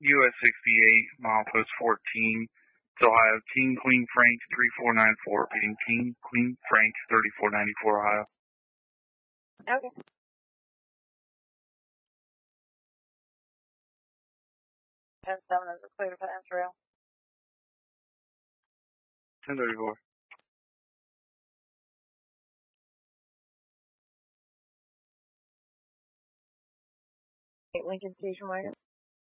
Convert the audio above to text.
US 68, milepost 14. It's Ohio. King Queen Franks 3494. Repeating, King Queen Franks 3494, Ohio. Okay. 10-7 is clear to pass rail. 1034. Lincoln Station Wagon.